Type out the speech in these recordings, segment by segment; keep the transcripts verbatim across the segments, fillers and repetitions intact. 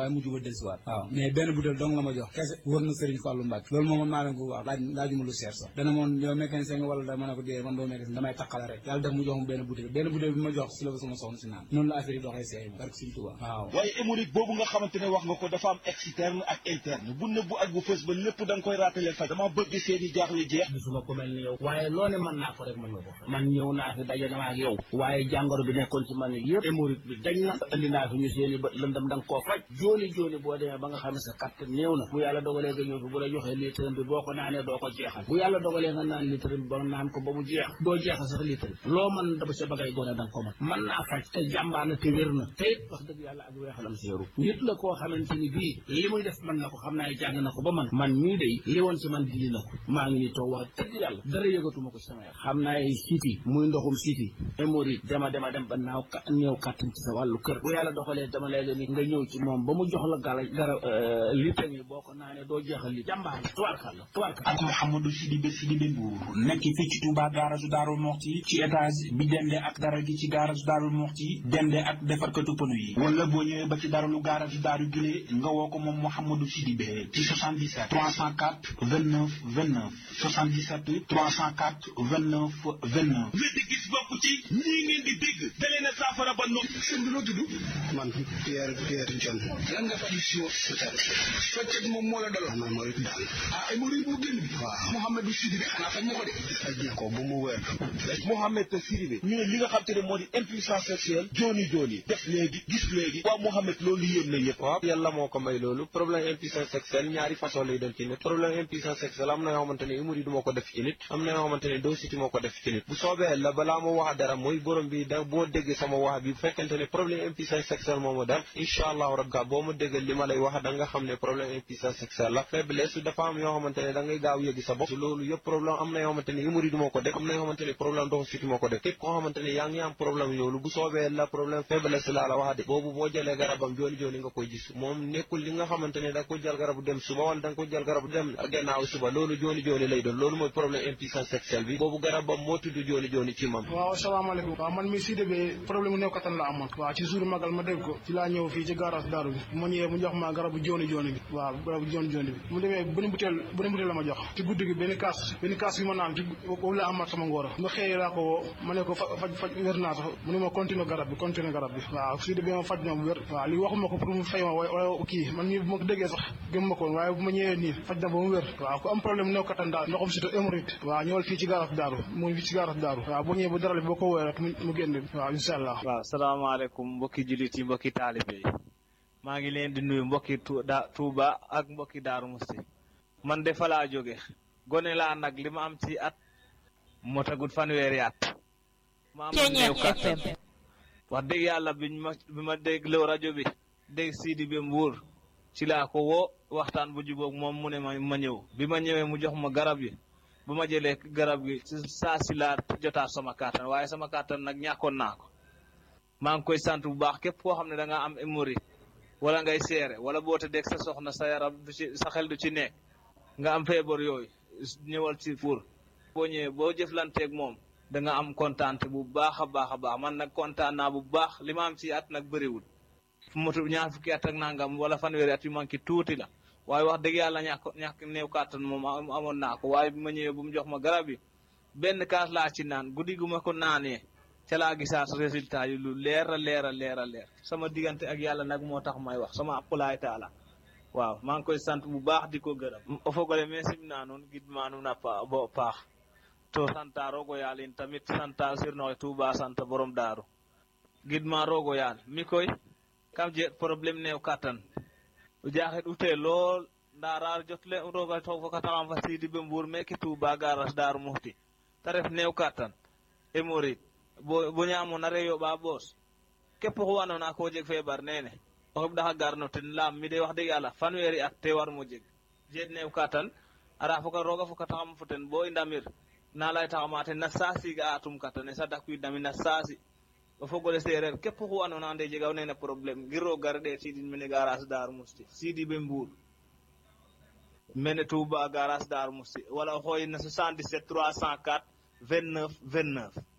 waaye mujj ba dellusiwaat waaw mais benn butéel dong la ma jox kese wër na Serigne Fallou Mbacke loolu moom maa leen ko wax laaj laajuma lu seer sax dana moon yow mécanicien nga wala da ma ne ko dee man doo mécanicien damay taqale rek yàlla def mu jox mu benn butéel benn butéel bi ma jox si la ko sama soxna si naan noonu la affaire yi doxee seey ma barke Serigne Touba waaw waaye hémorroïde boobu nga xamante ne wax nga ko dafa am externe ak interne bu nëbbu ak bu fës ba lépp da nga koy raatale faj dama bëgg seeni jaaxle jeex gisuma ko mel ni yow waaye loo ne mën naa ko rek mën nga ko man ñëw naa fi daje na ak yow waaye jàngoro bi nekkoon ci man yëpp hémorroïde bi dañ na indi naa fi ñu seeni bët lëndëm da nga koo faj jooni jooni boo demee ba nga xam ne sa kattan néew na bu yàlla dogalee nga ñëw fi bu la joxee litre bi boo ko naanee doo ko jeexal bu yàlla dogalee nga naan litre bi ba naan ko ba mu jeex doo jeexal sax litre bi loo mën daba sa ba ngay gone da nga ko mën mën naa faj te jàmbaar na te wér na te it wax dëgg yàlla ak weexalam séeru nit la koo xamante ni bii li muy def mën na ko xam naa jàng na ko ba man man mii day li woon ci man dindi na ko maa ngi ni toog wax dëgg yàlla dara yëgatuma ko sama yaram xam naa siti muy ndoxum siti hémorroïde dama dema dem ba naaw néew kàttan ci sa wàllu kër bu yàlla doxalee dama lay ni nga ñëw ci moom ba mu jox la gala gara litre yi boo ko naanee doo jeexal li jàmbaar la tubaarkal la tubaarkal ak Mouhamadou Sidibé Sidibé Mbour nekk fii ci Touba garage Darou Mouhty ci étage bi dende ak dara gi ci garage Darou Mouhty dende ak defarkatu pneu yi wala boo ñëwee ba ci daralu garage Darou Guilé nga woo ko moom Mouhamadou Sidibé ci soixante-dix-sept trois cent quatre vingt-neuf vingt-neuf soixante-dix-sept trois cent quatre vingt-neuf vingt-neuf wéddi gis bokk ci ñii ngeen di dégg dalee na saafara ba noonu sëñ bi loo tudd man Pierre Pierre John lan nga faj si feccet moom moo la daloon man mooy daal ah hémorroïde bu génn bi waaw Mouhamadou Sidibé xanaa faj na ko de faj na ko bu mu wér Mouhamed Sidibé ñu ne li nga xam te ne moo di impuissance sexuelle jooni jooni def léegi gis léegi waaw Mouhamed loolu yéen na yëpp waaw yàlla moo ko may loolu problème impuissance sexuelle ñaari façon lay doon ci nit problème impuissance sexuelle am na yoo xamante ne hémorroïde moo ko def ci nit am na yoo xamante ne doo siti moo ko def ci nit bu soobee la balaa ma wax dara mooy borom bi da boo dégg sama wax bi bu fekkente ne problème impuissance sexuelle moo ma dal incha allahu rabbi boo ma déggal li ma lay wax da nga xam ne problème impuissance sexuelle la faiblesse dafa am yoo xamante ne da ngay gaaw yëgi sa bopp loolu yëpp problème am na yoo xamante ne hémorroïde moo ko def am na yoo xamante ne problème ndoxu siti moo ko def képp koo xamante ne yaa ngi am problème loolu bu soobee la problème faiblesse laa la wax de boobu boo jëlee garabam jooni jooni nga koy gis moom nekkul li nga xamante ne da nga ko jël garabu dem suba wala da nga ko jël garabu dem gannaaw suba loolu jooni jooni lay doon loolu mooy problème impuissance sexuelle bi boobu garabam moo tudd jooni jooni ci mam waaw asalaamaaleykum waaw man mi Sidibé problème mu néew kattan la amoon waaw ci jour magal ma dégg ko ci laa ñëw fii ci garage Daaru bi ma ñëwee mu jox ma garabu jooni jooni bi waaw garabu jooni jooni bi mu demee benn butéel benn butéel la ma jox ci guddi gi benn kaas benn kaas bi ma naan ci boobu laa amaat sama ngóora ma xëyee laa ko woo ma ne ko faj faj wér naa sax mu ne ma continuer garab bi continuer garab bi waaw Sidibé ma faj na bu wér waaw li waxuma ko pour mu fay ma wala kii man mii bu ma ko déggee sax gëm ma ko waaye bu ma ñëwee nii faj na ba mu wér waaw ku am problème néew kattan daal ndoxum surtout hémorroïde waaw ñëwal fii ci garage Daaru mu fii ci garage Daaru waaw boo ñëwee bu daral bi boo ko woowee rek mu génn waaw incha allah waaw salaamaaleykum mbokki jullit yi mbokki taalibe yi maa ngi leen di nuyu mbokki Touba ak mbokki Daaru Musti man de fa laa jóge gone laa nag li ma am ci at moo tagut fanweeri at ma am néew kattan wax dëgg yàlla biñ ma bi ma dégloo rajo bi dégg Sidibé Mbour ci laa ko woo waxtaan bu jubóog moom mu ne ma ma ñëw bi ma ñëwee mu jox ma garab yi bu ma jëlee garab gi saa si laa jotaat sama kàttan waaye sama kàttan nag ñàkkoon naa ko maa ngi koy sant bu baax képp koo xam ne da nga am hémorroïde wala ngay seere wala boo te dégg sa soxna sa yaram du ci sa xel du ci nekk nga am feebar yooyu ñëwal ci pour boo ñëwee boo jëflanteeg moom da nga am kontaante bu baax a baax a baax man nag kontaan naa bu baax li ma am ci at nag bëriwul fu motu ñaar fukki at ak nangam wala fanweeri at yu manqué tuuti la waaye wax dëgg yàlla ñàkk ñàkk néew kàttan moom amoon naa ko waaye bi ma ñëwee bu mu jox ma garab yi benn kaas laa ci naan guddi gu ma ko naanee ca laa gisaat résultat yi lu leer a leer a leer a leer sama diggante ak yàlla nag moo tax may wax sama aqulaay taala waaw maa ngi koy sant bu baax di ko gërëm o fogole me simna nuun gidma nuun a bo paax to santa roogo yaal in tamit santa sirnoxe Touba sant borom daaru gidma roogo yaal mi koy kam je problème néew kàttan o jaaxet ute lool nda raar jotle rooga to fokataxam fa Sidibé Mbour meke Touba garage Darou Mouhty te ref néew kàttan hémorroïde bo bo ñaamona re yoɓa ɓoos képp xu andoona ko jeg feebar nene o xeɓɗaxa garno ten laam mi de wax dëgg yàlla fanweeri at te war mo jeg jeet néew kàttan ara foka rooga fokataxam fo ten bo i ndamir na laytaxama ten na saasi ga atum kàttan e sadakwiidnami na saasi o fogole seereer képp xu andoona ande jegaw nene problème ngir roog gar ɗeetiidin mene garage Darou Mouhty Sidibé Mbour mene Touba garage Darou Mouhty wala o xooyin na soixante-dix-sept trois cent quatre vingt-neuf vingt-neuf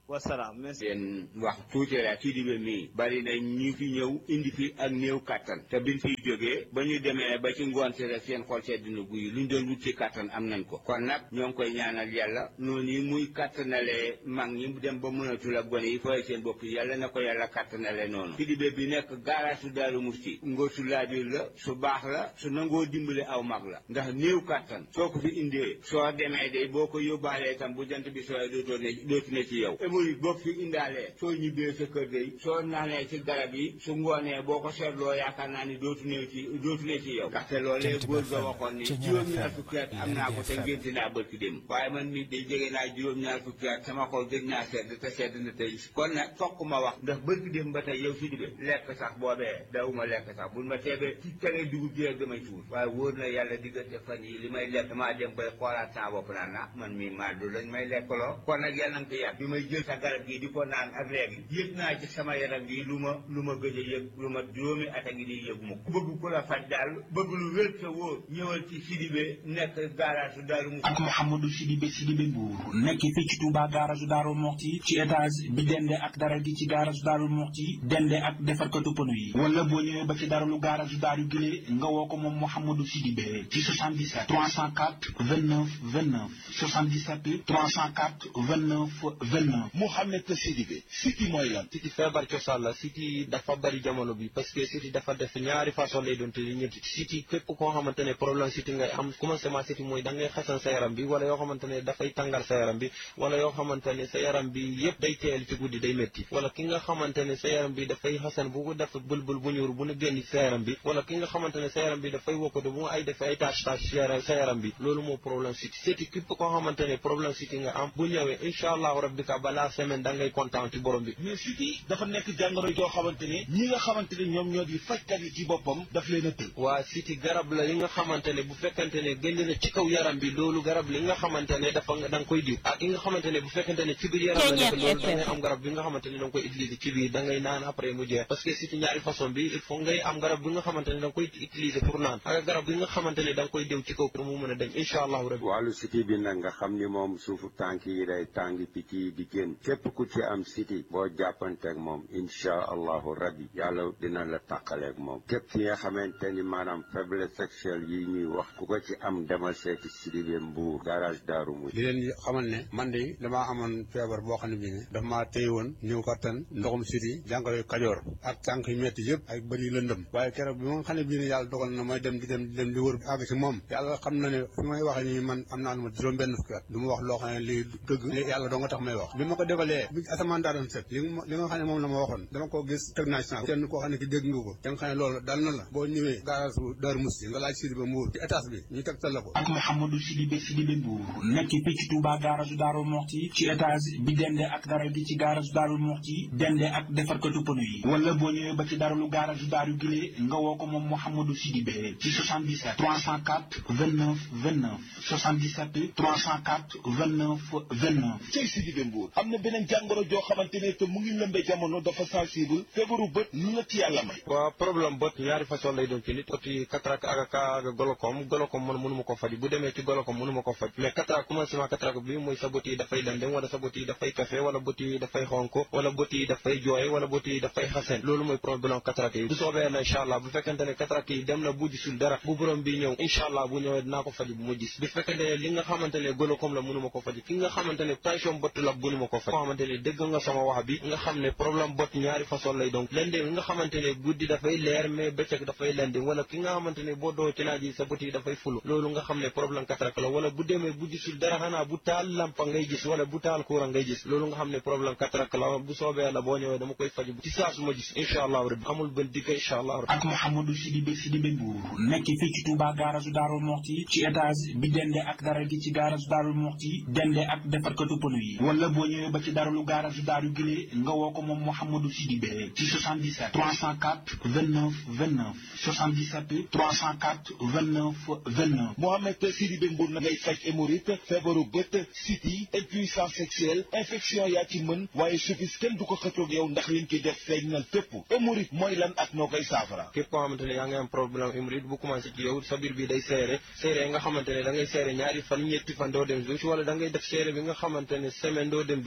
wasalaam merci. leen wax tuuti rek Sidibé mii bari na ñi fi ñëw indi fi ak néew kattan te biñ fiy jógee ba ñu demee ba ci ngoon si rek seen xol sedd na guy luñ doon wut ci kattan am nañ ko kon nag ñoo ngi koy ñaanal yàlla noonu muy kattanalee mag ñi dem ba mënatul ak gone yi fooy seen bopp yàlla na ko yàlla kattanale noonu Sidibé bi nekk garage su Daaru Musti ngóor su laabir la su baax la su nangoo dimbale aw mag la ndax néew kattan soo ko fi indee soo demee de boo ko yóbbaalee itam bu jant bi sooy dootoo ne dootu ne ci yow émori boo fi indaalee soo ñibbee sa kër day soo naanee ci garab yi su ngoonee boo ko seetloo yaakaar naa ni dootu ne ci dootu ne ci yow ndaxte loolee góor ga waxoon ni juróom-ñaar fukki at am naa ko te ngénti naa bërki dem waaye man nit day jege naa juróom-ñaar fukki at sama xol gëj naa sedd te sedd na tey kon nag fokk ma wax ndax bërki dem ba tey yow Sidibé lekk sax boobee dawuma lekk sax buñ ma teebee ci tere dugub ji rek damay tuur waaye wóor na yàlla diggante fan yi li may lekk maa dem koy xoolaat sama bopp naan na man mii maa du lañ may lekkaloo kon nag yàlla nga ko yàgg bi may jël sa garab gi di ko naan ak léegi yëg naa ci sama yaram gi lu ma lu ma gëj a yëg lu ma juróomi at a ngi di yëg mukk bëgg ku la faj daal bëgg lu wér te wóor ñëwal ci Sidibé nekk garage Daaru Musti ak Mouhamadou Sidibé Sidibé Mbour nekk fii ci Touba garage Daaru Musti ci étage bi dende ak dara gi ci garage Daaru Musti dende ak defarkatu pneu yi wala boo ñëwee ba ci daralu garage Daaru Gile nga woo ko moom Mouhamadou Sidibé ci soixante-dix-sept trois cent quatre vingt-neuf vingt-neuf soixante-dix-sept trois cent quatre vingt-neuf vingt-neuf Mouhamed Sidibé siti mooy lan siti feebar cosaan la siti dafa bari jamono bi parce que siti dafa def ñaari façon lay doon te ñetti siti képp koo xamante ne problème siti ngay am commencement siti mooy da ngay xasan sa yaram bi wala yoo xamante ne dafay tàngal sa yaram bi wala yoo xamante ne sa yaram bi yëpp day teel ci guddi day métti wala ki nga xamante ne sa yaram bi dafay xasan bu ko def bulbul bu ñuur bu nu génn sa yaram bi wala ki nga xamante ne sa yaram bi dafay wokkatu bu nga ay def ay tâche tâche sa yaram bi loolu moo problème siti siti képp koo xamante ne problème siti nga am bu ñëwee incha allahu rabbi ka balaa semaine da ngay kontaan ci borom bi mais siti dafa nekk jàngoro joo xamante ne ñi nga xamante ne ñoom ñoo di fajkat yi ci boppam daf leen a tël waa siti garab la yi nga xamante ne bu fekkante ne génn na ci kaw yaram bi loolu garab li nga xamante ne dafa da nga koy diw ak yi nga xamante ne bu fekkante ne ci biir yaram la nekk loolu da ngay am garab bi nga xamante ne da nga koy utiliser ci biir da ngay naan après mu jeex parce que siti ñaari façon bi il faut ngay am garab bi nga xamante ne da nga koy utiliser pour naan ak garab bi nga xamante ne da nga koy diw ci kaw pour mu mën a dem incha allahu rabbi wàllu siti bi nag nga xam ni moom suufu tànk yi day tàngi picc yi di génn képp ku ci am siti boo jàppanteeg moom incha allahu rabbi yàlla dina la tàqaleeg moom képp ki nga xamante ni maanaam faiblesse sexuelle yi ñuy wax ku ko ci am demal seeti Sidibé Mbour garage Daaru Musti di leen xamal ne man de damaa amoon feebar boo xam ne bii ne daf maa téye woon ñëw kattan ndoxum siti jàngoro kajoor ak tànk yu métti yëpp ak bëri lëndëm waaye keroog bi ma xam ne bii ne yàlla dogal na may dem di dem di dem di wër àgg si moom yàlla xam na ne fi may waxee nii man am naa lu ma juróom benn fukki at du ma wax loo xam ne lii dëgg li yàlla doo nga tax may wax bi ma ko defalee bi asamaan daa doon set li li nga xam ne moom la ma waxoon dama ko gis teg naa ci kenn koo xam ne ki dégg nga ko da nga xam ne loolu dal na la boo ñëwee garage Daaru Musti nga laaj Sidibé Mbour ci étage bi ñu teg la ko ak Mouhamadou Sidibé Sidibé Mbour nekk fii ci Touba garage Daaru Musti ci étage bi dende ak dara gi ci garage Daaru Musti dende ak defarkatu pneu yi wala boo ñëwee ba ci daralu garage Daaru Gile nga woo ko moom Mouhamadou Sidibé ci soixante-dix-sept trois cent quatre vingt-neuf vingt-neuf soixante-dix-sept trois cent quatre vingt-neuf vingt-neuf cey Sidibé Mbour am na beneen jàngoro joo xamante ne te mu ngi lëmbe jamono dafa sensible feebaru bët lu la ci yàlla may waaw problème bët ñaari façon lay doon ci nit oti cataracte ak ak golokom golokom man mënu ma ko faj bu demee ci golokom mënu ma ko faj mais cataracte commencement cataracte bi mooy sa bët yi dafay lëndëm wala sa bët yi dafay café wala bët yi dafay xonko wala bët yi dafay jooy wala bët yi dafay xasen loolu mooy problème cataracte yi bu soobee na incha allah bu fekkente ne cataracte yi dem na bu gisul dara bu borom bi ñëw incha allah bu ñëwee dinaa ko faj bu ma gis bu fekkente ne li nga xamante ne golokom la mënu ma ko faj ki nga xamante ne tension bët la mënu ma ko faj xamante ne dégg nga sama wax bi nga xam ne problème bët ñaari façon lay donc lëndëm nga xamante ne guddi dafay leer mais bëccëg dafay lëndëm wala ki nga xamante ne boo doo ci naaj yi sa bët yi dafay fulu loolu nga xam ne problème cataracte la wala bu demee bu gisul dara xanaa bu taal lampa ngay gis wala bu taal courant ngay gis loolu nga xam ne problème cataracte la bu soobee la boo ñëwee dama koy faj ci saa su ma gis incha allahu rabbi amul benn digg incha allahu rabbi ak Mouhamadou Sidibé Sidibé Mbour nekk fii ci Touba garage Daaru Musti ci étage bi dende ak dara gi ci garage Daaru Musti dende ak defarkatu pneu yi wala boo ñëwee ba ci daralu garage Daaru Gile nga woo ko moom Mouhamadou Sidibé ci soixante-dix-sept trois cent quatre vingt-neuf vingt-neuf soixante-dix-sept trois cent quatre vingt-neuf vingt-neuf Mouhamed Sidibé Mbour na ngay faj hémorroïde feebaru bët siti impuissance sexuelle infection yaa ci mën waaye suffis kenn du ko xëccoog yow ndax liñ ci def feeñal fépp hémorroïde mooy lan ak noo koy saafara képp koo xamante ne yaa ngi am problème hémorroïde bu commencé ci yow sa biir bi day seere seere nga xamante ne da ngay seere ñaari fan ñetti fan doo dem douche wala da ngay def seere bi nga xamante ne semaine doo dem douche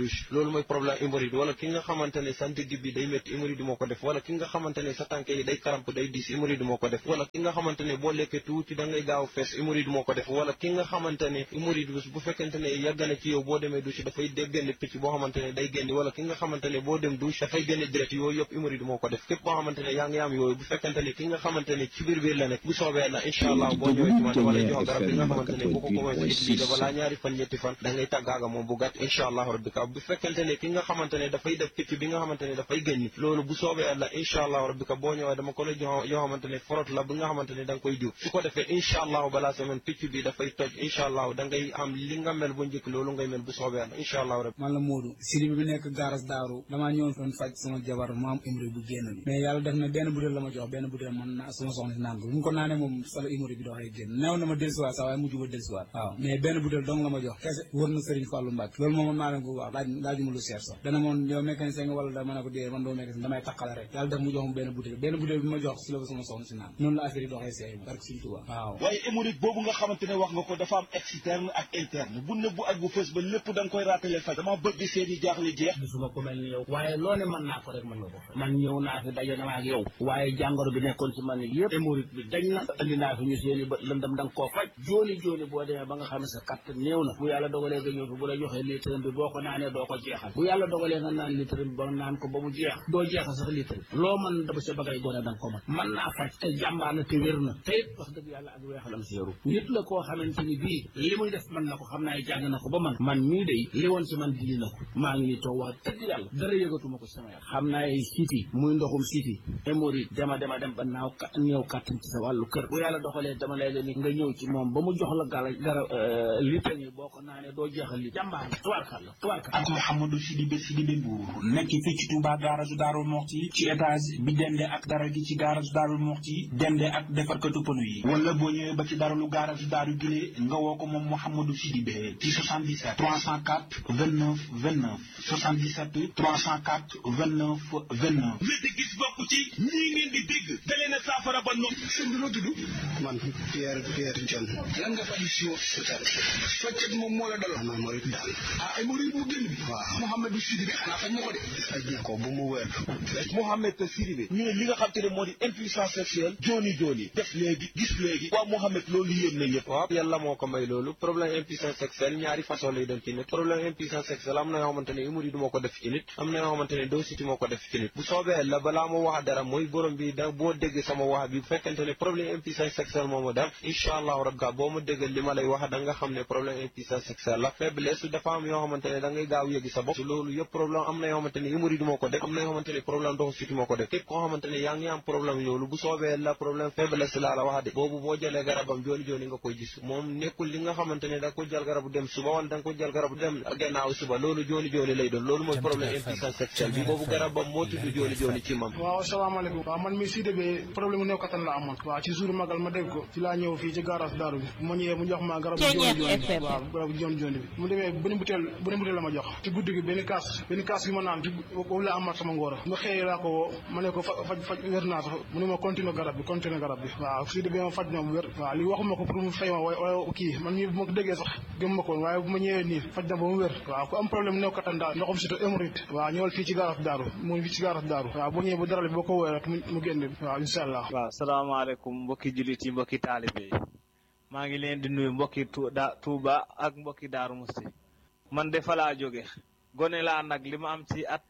douche loolu mooy problème hémorroïde wala ki nga xamante ne sa ndigg bi day métti hémorroïde moo ko def wala ki nga xamante ne sa tànk yi day karamp day diis hémorroïde moo ko def wala ki nga xamante ne boo lekkee tuuti da ngay gaaw fees hémorroïde moo ko def wala ki nga xamante ne hémorroïde bu fekkente ne yàgg na ci yow boo demee douche dafay génne picc boo xamante ne day génn wala ki nga xamante ne boo dem douche dafay génne direct yooyu yëpp hémorroïde moo ko def képp boo xamante ne yaa ngi am yooyu bu fekkente ne ki nga xamante ne ci biir biir la nekk bu soobee la incha allah boo ñëwee ci man dama lay jox garab bi nga xamante ne boo ko commencé utiliser balaa ñaari fan ñetti fan da ngay tàggaaga moom bu gàtt incha allah rabbi ka bu fekkente ne ki nga xamante ne dafay def picc bi nga xamante ne dafay génn loolu bu soobee la incha allah rabbi ka boo ñëwee dama ko lay jox yoo xamante ne forot la bi nga xamante ne da nga koy diw su ko defee incha allah balaa semaine picc bi dafay toj incha allah da ngay am li nga mel bu njëkk loolu ngay mel bu soobee la incha allah rabbi man la Modou Sidi bi nekk gaaras daaru damaa ñëwoon doon faj sama jabar mu am hémorroïde bu génn bi mais yàlla def na benn butéel la ma jox benn butéel man na sama soxna si naan ko bu mu ko naanee moom sala hémorroïde bi doxee génn neew na ma dellusiwaat sax waaye mujj ba dellusiwaat waaw mais benn butéel dong la ma jox kese wër na Serigne Fallou Mbacke loolu moom man maa leen ko wax laaj laajuma lu seer sax dana moon yow mécanicien nga wala da ma ne ko dee man doo mécanicien damay taqale rek yàlla def mu jox mu benn butéel benn butéel bi ma jox si la ko sama soxna si naan noonu la affaire yi doxee seey barke Serigne Touba waaw waaye hémorroïde boobu nga xamante ne wax nga ko dafa am externe ak interne bu nëbbu ak bu fës ba lépp da nga koy raatale faj dama bëgg seeni jaaxle jeex gisuma ko mel ni yow waaye loo ne mën naa ko rek mën nga ko man ñëw naa fi daje naa ak yow waaye jàngoro bi nekkoon ci man yëpp hémorroïde bi dañ na andi naa fi ñu seeni bët lëndam da nga koo faj jooni jooni boo demee ba nga xam ne sa kàttan néew na bu yàlla dogalee nga ñëw fi bu la joxee litre bi boo ko naanee doo ko jeexal bu yàlla dogalee nga naan litre bi ba naan ko ba mu jeex doo jeexal sax litre bi loo mën daba sa bagay gone da nga ko mën mën naa faj te jàmbaar na te wér na te it wax dëgg yàlla ak weexalam séeru nit la koo xamante ni bii li muy def mën na ko xam naa jàng na ko ba man man mii day li woon si man dili na ko maa ngi ni toog wax dëgg yàlla dara yëgatuma ko sama yaram xam naa siti muy ndoxum siti hémorroïde dema dema dem ba naaw ka ñëw kàttan ci sa wàllu kër bu yàlla doxalee dama lay ni nga ñëw ci moom ba mu jox la gala gara litre yi boo ko naanee doo jeexal li jàmbaar la tubaarkal la tubaarkal ak Mouhamadou Sidibé Sidibé Mbour nekk fii ci Touba garage Darou Mouhty ci étage bi dende ak dara gi ci garage Darou Mouhty dende ak defarkatu pneu yi wala boo ñëwee ba ci daralu garage Darou Guilé nga woo ko moom Mouhamadou Sidibé ci soixante-dix-sept trois cent quatre vingt-neuf vingt-neuf soixante-dix-sept trois cent quatre vingt-neuf vingt-neuf wéete gis bokk ci ñii ngeen di dégg dalee na saafara ba nopp sëñ bi loo tudd man Pierre Pierre John lan nga faju si woon feccet moom moo la dal ma morit daal ah ay morit bu génn bi waaw Mouhamadou Sidibé xanaa faj na ko de faj na ko bu mu wér Mouhamed Sidibé ñu ne li nga xam te ne moo di impuissance sexuelle jooni jooni def léegi gis léegi waaw Mouhamed loolu yéen na ñëpp waaw yàlla moo ko may loolu problème impuissance sexuelle ñaari façon lay doon ci nit problème impuissance sexuelle am na yoo xamante ne hémorroïde moo ko def ci nit am na yoo xamante ne dositi moo ko def ci nit bu soobee la balaa ma wax dara mooy borom bi da boo dégg sama wax bi bu fekkente ne problème impuissance sexuelle moo ma def incha allahu rabbi boo ma déggal li ma lay wax da nga xam ne problème impuissance sexuelle la faiblesse dafa am yoo xamante ne da ngay gaaw yëgi sa bopp loolu yëpp problème am na yoo xamante ne hémorroïde moo ko def am na yoo xamante ne problème ndoxu siti moo ko def képp koo xamante ne yaa ngi am problème loolu bu soobee la problème faiblesse laa la wax de boobu boo jëlee garabam jooni jooni nga koy gis moom nekkul li nga xamante ne da nga ko jël garabu dem suba wala da nga ko jël garabu dem gannaaw suba loolu jooni jooni lay doon loolu mooy problème impuissance sexuelle bi boobu garabam moo tudd jooni jooni ci mam waaw asalaamaaleykum waaw man mi Sidibé problème néew kattan la amoon waaw ci jour magal ma dégg ko ci laa ñëw fii ci garage Daaru bi bu ma ñëwee mu jox ma garabu jooni jooni waaw garabu jooni jooni bi mu demee benn butéel benn butéel la ma jox ci guddi gi benn kaas benn kaas bi ma naan ci boobu la amaat sama ngóora ma xëyee laa ko woo ma ne ko faj faj wér naa sax mu ne ma continuer garab bi continuer garab bi waaw Sidibé ma faj na bu wér waaw li waxuma ko pour mu fay ma waaye kii man mii bu ma ko déggee sax gëm ma ko woon waaye bu ma ñëwee nii faj na ba mu wér waaw ku am problème néew kattan daal ndoxam surtout hémorroïde waaw ñëwal fii ci garage Daaru mu fii ci garage Daaru waaw boo ñëwee bu dara bi boo ko woowee rek mu génn waaw incha allah waaw salaamaaleykum mbokki jullit yi mbokki taalibe yi maa ngi leen di nuyu mbokki Touba ak mbokki Darou Mouhty man de fa laa jóge gone laa nag li ma am ci at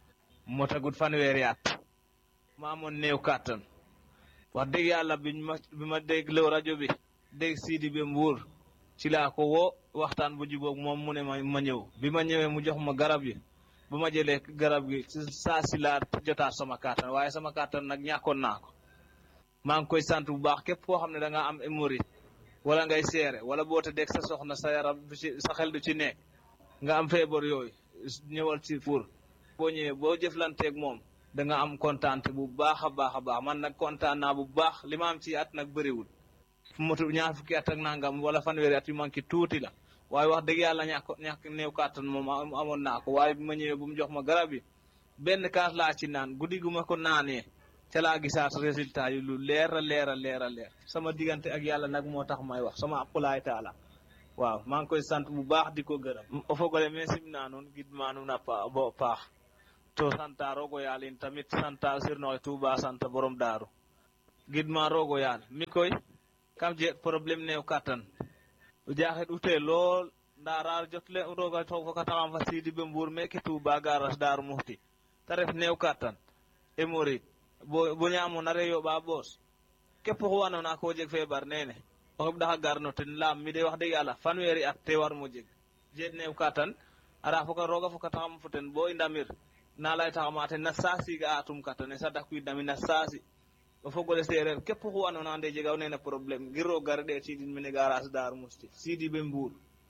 moo tagut fanweeri at ma amoon néew kàttan wax dëgg yàlla biñ ma bi ma dégloo rajo bi dégg Sidibé Mbour ci laa ko woo waxtaan bu jubóog moom mu ne ma ma ñëw bi ma ñëwee mu jox ma garab yi bu ma jëlee garab gi saa si laa jotaat sama kàttan waaye sama kàttan nag ñàkkoon naa ko maa ngi koy sant bu baax képp koo xam ne da nga am hémorroïde wala ngay seere wala boo te dégg sa soxna sa yaram du ci sa xel du ci nekk nga am feebar yooyu ñëwal ci pour boo ñëwee boo jëflanteeg moom da nga am kontaante bu baax a baax a baax man nag kontaan naa bu baax li ma am ci at nag bëriwul fu motu ñaar fukki at ak nangam wala fanweeri at yu manqué tuuti la waaye wax dëgg yàlla ñàkk ñàkk néew kàttan moom amoon naa ko waaye bi ma ñëwee bu mu jox ma garab yi benn kaas laa ci naan guddi gu ma ko naanee ca laa gisaat résultat yi lu leer a leer a leer a leer sama diggante ak yàlla nag moo tax may wax sama aqulaay taala waaw maa ngi koy sant bu baax di ko gërëm o fogole me simna nuun gidma nuun a bo paax to santa rogo yaal in tamit santa sirnoxe Touba santa borom daaru gidma rogo yaal mi koy kam je problème neew kattan o jaxet ute lool nda rar jotle roga fokataxam fa Sidi be Mbour meke Touba garage Daaru Muxti te ref neew kattan hémorroïde bo bo ñaamona re yoɓa boos képp xu andoona ko jeg feebar nene o xeɓ ɗaxa garno ten laam mi de wax dëgg yàlla fanweeri at te war mo jeg jeet neew kattan ara foka roga fokataxam fo ten bo i ndamir na laytaxama ten na saasi ga atum kattane sa dakwiidnami na saasi o fogole seereer képp xu andoona ande jegaw nene problème ngir roog gar ɗeetiidin mene garage Daaru Muxti Sidi be Mbour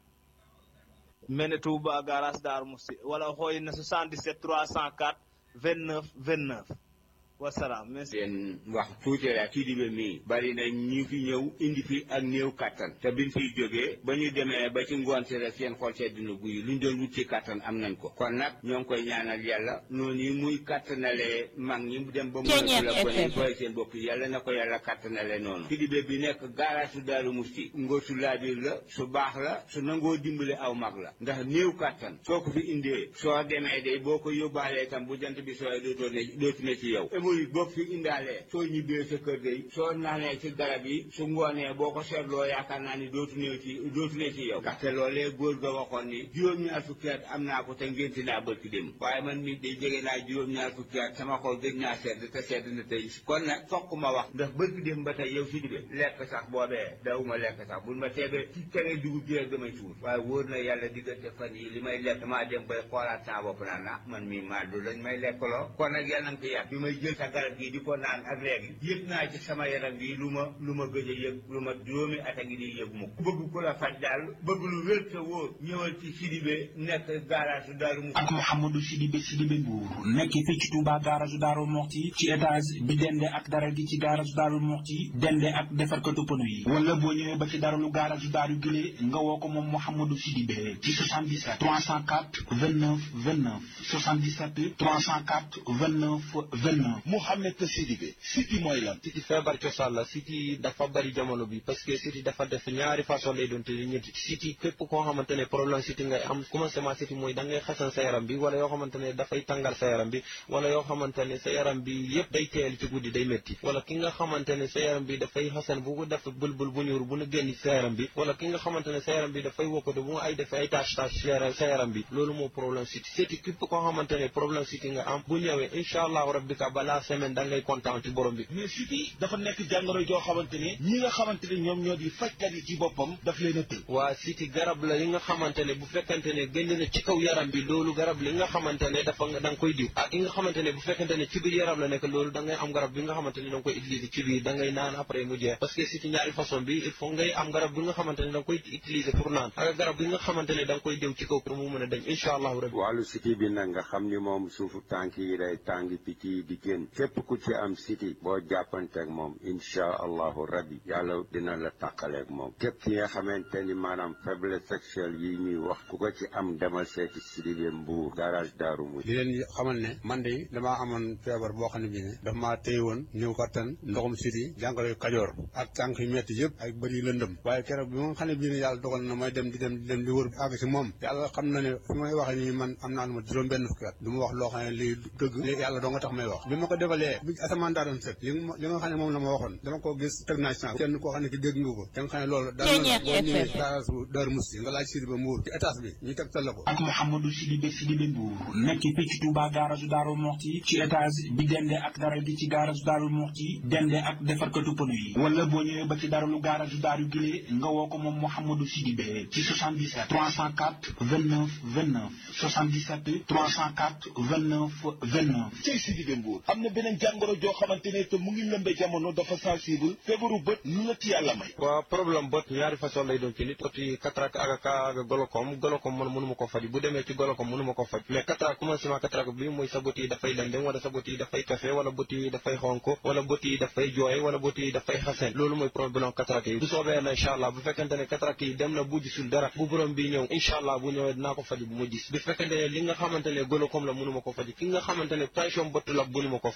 mene Touba garage Daaru Muxti wala o xooyin na soixante-dix-sept trois cent quatre vingt-neuf vingt-neuf wasalaam merci. leen wax tuuti rek kii di ba mii bari na ñu fi ñëw indi fi ak néew kattan te biñ fiy jógee ba ñu demee ba ci ngoon si rek seen xol sedd na guy luñ doon wut ci kattan am nañ ko kon nag ñoo ngi koy ñaanal yàlla noonu muy kattanalee mag ñi dem ba mu la ko ne sooy seen bopp yàlla na ko yàlla kattanalee noonu kii di ba bi nekk garage su Daaru Muxti ngóor su laabiir la su baax la su nangoo dimbale aw mag la ndax néew kattan soo ko fi indee soo demee day boo ko yóbbaalee tam bu jant bi sooy dootoo ne dootu ne ci yow muy boo fi indaalee soo ñibbee sa kër day soo naanee ci garab yi su ngoonee boo ko seetloo yaakaar naa ni dootu ne ci dootu ne ci yow ndaxte loolee góor ga waxoon ni juróom-ñaar fukki at am naa ko te ngénti naa bërki dem waaye man mi day jege naa juróom-ñaar fukki at sama xol gëj naa sedd te sedd na tey kon nag fokk ma wax ndax bërki dem ba tey yow si dibe lekk sax boobee dawuma lekk sax bul ma teebee ci tere dugub ji rek damay suur waaye wóor na yàlla diggante fan yi li may lekk maa dem bay xoolaat sama bopp naa na man mi maa du lañ may lekkaloo kon nag yàlla na ko yàgg bi may jël sa garab gi di ko naan ak léegi yëg naa ci sama yaram bi lu ma lu ma gëj a yëg lu ma juróomi at a ngi di yëg mu bëgg ku la faj daal bëgg lu wér te wóor ñëwal ci Sidibé nekk garage Daaru Muxti ak Mouhamadou Sidibé Sidibé Mbour nekk fii ci Touba garage Daaru Muxti ci étage bi dende ak dara gi ci garage Daaru Muxti dende ak defarkatu pneu yi wala boo ñëwee ba ci daralu garage Daaru Gile nga woo ko moom Mouhamadou Sidibé ci soixante-dix-sept trois cent quatre vingt-neuf vingt-neuf soixante-dix-sept trois cent quatre vingt-neuf vingt-neuf Mouhamed Sidibé siti mooy lan siti feebar cosaan la siti dafa bari jamono bi parce que siti dafa def ñaari façon lay doon te ñetti siti képp koo xamante ne problème siti ngay am commencement siti mooy da ngay xasan sa yaram bi wala yoo xamante ne dafay tàngal sa yaram bi wala yoo xamante ne sa yaram bi yëpp day teel ci guddi day métti wala ki nga xamante ne sa yaram bi dafay xasan bu ko def bulbul bu ñuur bu nu génn sa yaram bi wala ki nga xamante ne sa yaram bi dafay wokkatu bu nga ay def ay tâche tâche sa yaram bi loolu moo problème siti siti képp koo xamante ne problème siti nga am bu ñëwee incha allahu rabbika balaa semaine da ngay kontaan ci borom bi mais siti dafa nekk jàngoro joo xamante ne ñi nga xamante ne ñoom ñoo di fajkat yi ci boppam daf leen a tëj waa siti garab la yi nga xamante ne bu fekkante ne génn na ci kaw yaram bi loolu garab li nga xamante ne dafa da nga koy diw ak yi nga xamante ne bu fekkante ne ci biir yaram la nekk loolu da ngay am garab bi nga xamante ne da nga koy utiliser ci biir da ngay naan après mu jeex parce que siti ñaari façon bi il faut ngay am garab bi nga xamante ne da nga koy utiliser pour naan ak garab bi nga xamante ne da nga koy diw ci kaw pour mu mën a dañ incha allahu rabbi wàllu siti bi nag nga xam ni moom suufu tànk yi day tàngi picc yi di génn képp ku ci am siti boo jàppanteeg moom incha allahu rabbi yàlla dina la tàqaleeg moom képp ki nga xamante ni maanaam faiblesse sexuelle yi ñuy wax ku ko ci am demal seeti Sidibé Mbour garage Daaru Muxti di leen xamal ne man de damaa amoon feebar boo xam ne bii ne dafa maa téye woon ñëw kattan ndoxum siti jàngoro kajoor ak tànk yu metti yëpp ak bëri lëndëm waaye keroog bi ma xam ne bii ne yàlla dogal na may dem di dem di dem di wër àgg si moom yàlla xam na ne fi may waxee nii man am naa lu ma juróom benn fukki at du ma wax loo xam ne lii dëgg léegi yàlla doo nga tax may wax bi ma ko defalee bi asamaan daa doon set li li nga xam ne moom la ma waxoon dama ko gis teg naa ci kenn koo xam ne ki dégg nga ko da nga xam ne loolu daal boo ñëwee garage Daaru Muxti nga laaj Sidibé Mbour ci étage bi ñu teg la ko ak Mouhamadou Sidibé Sidibé Mbour nekk fii ci Touba garage Daaru Muxti ci étage bi dende ak dara gi ci garage Daaru Muxti dende ak defarkatu pneu yi wala boo ñëwee ba ci daralu garage Daaru Gile nga woo ko moom Mouhamadou Sidibé ci soixante-dix-sept trois cent quatre vingt-neuf vingt-neuf soixante-dix-sept trois cent quatre vingt-neuf vingt-neuf cey Sidibé Mbour am na beneen jàngoro joo xamante ne te mu ngi lëmbe jamono dafa sensible feebaru bët lu la ci yàlla may waaw problème bët ñaari façon lay doon ci nit oti cataracte ak ak golokom golokom man mënu ma ko faj bu demee ci golokom mënu ma ko faj mais cataracte commencement cataracte bi mooy sa bët yi dafay lëndëm wala sa bët yi dafay kafe wala bët yi dafay xonko wala bët yi dafay jooy wala bët yi dafay xasen loolu mooy problème cataracte yi bu soobee na incha allah bu fekkente ne cataracte yi dem na bu gisul dara bu borom bi ñëw incha allah bu ñëwee dinaa ko faj bu ma gis bu fekkente ne li nga xamante ne golokom la mënu ma ko faj ki nga xamante ne tension bët la mënu ma ko faj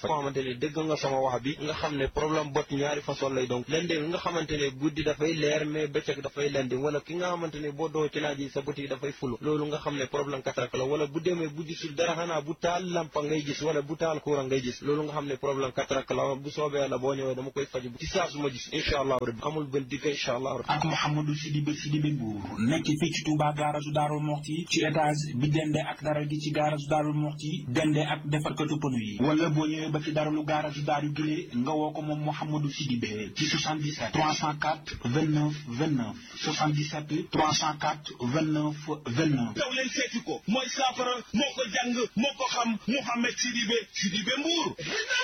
faj moo xamante ne dégg nga sama wax bi nga xam ne problème bot ñaari façon lay donc lendi nga xamante ne guddi dafay leer mais bëccëg dafay lendi wala ki nga xamante ne boo doo ci naaj yi sa bët yi dafay fulu loolu nga xam ne problème cataracte la wala bu demee bu gisul dara xanaa bu taal lampa ngay gis wala bu taal courant ngay gis loolu nga xam ne problème cataracte la bu soobee la boo ñëwee dama koy faj ci saa su ma gis incha allah rabbi amul benn digg incha allah rabbi ak Mouhamadou Sidibé Sidibé Mbour nekk fii ci Touba garage Darou Mouhty ci étage bi dende ak dara gi ci garage Darou Mouhty dende ak defarkatu pneu yi wala boo ñëwee ba ci daralu garage Darou Guilé nga woo ko moom Mouhamadou Sidibé ci soixante-dix-sept trois cent quatre vingt-neuf vingt-neuf soixante-dix-sept trois cent quatre vingt-neuf vingt-neuf daw leen seeti ko mooy saafara moo ko jàng moo ko xam Mouhamed Sidibé Sidibé Mbour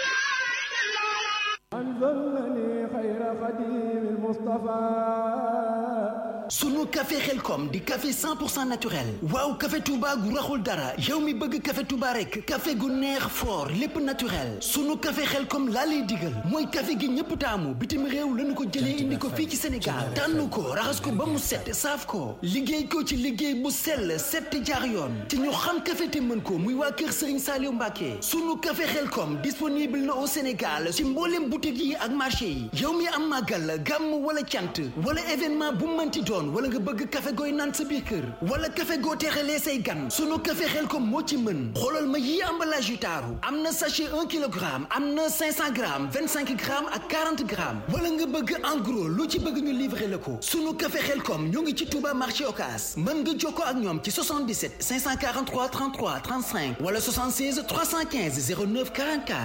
sunu café Xelkom di café cent pour cent naturel waaw café Touba gu raxul dara yow mi bëgg café Touba rek café gu neex fort lépp naturel sunu café Xelkom laa lay digal mooy café gi ñëpp taamu bitim réew lañu ko jëlee indi ko fii ci Sénégal tànn ko raxas ko ba mu set saaf ko liggéey ko ci liggéey bu sell set jaar yoon te ñu xam café te mën ko muy waa kër Serigne Saliou Mbacké sunu café Xelkom disponible na au Sénégal ci mboolem boutique yi ak marché yi yow mi am màggal gàmm wala cant wala événement bu mënti doon wala nga bëgg café gooy naan sa biir kër wala café goo teexalee say gan sunu café Xelkom moo ci mën xoolal ma yii emballage yu taaru am na sachet un kilogramme am na cinq cents grammes vingt-cinq grammes ak quarante grammes wala nga bëgg en gros lu ci bëgg ñu livrer la ko sunu café Xelkom ñoo ngi ci Touba marché Ocass mën nga jokkoo ak ñoom ci soixante-dix-sept cinq cent quarante-trois trente-trois trente-cinq wala soixante-seize trois cent quinze zéro neuf quarante-quatre